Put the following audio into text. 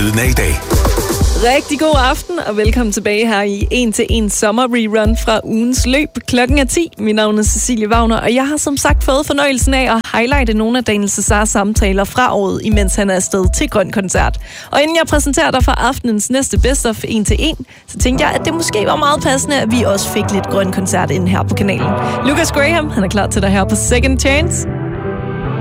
Lyden af i dag. Rigtig god aften, og velkommen tilbage her i 1-til-1 sommer-rerun fra ugens løb. Klokken er 10. Mit navn er Cecilie Wagner, og jeg har som sagt fået fornøjelsen af at highlighte nogle af Daniel Cesars samtaler fra året, imens han er afsted til Grøn Koncert. Og inden jeg præsenterer dig for aftenens næste Best of 1-til-1, så tænkte jeg, at det måske var meget passende, at vi også fik lidt Grøn Koncert ind her på kanalen. Lucas Graham, han er klar til dig her på Second Chance.